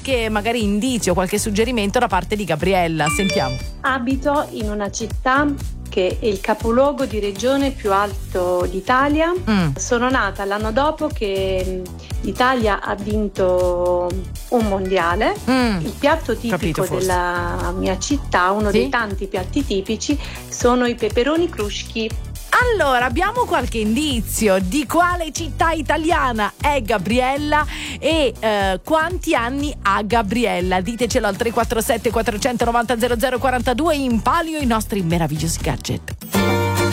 qualche magari indizio, qualche suggerimento da parte di Gabriella. Sentiamo. Abito in una città che è il capoluogo di regione più alto d'Italia. Sono nata l'anno dopo che l'Italia ha vinto un mondiale. Il piatto tipico della mia città, uno dei tanti piatti tipici, sono i peperoni cruschi. Allora, abbiamo qualche indizio di quale città italiana è Gabriella e quanti anni ha Gabriella? Ditecelo al 347 490 0042 in palio i nostri meravigliosi gadget.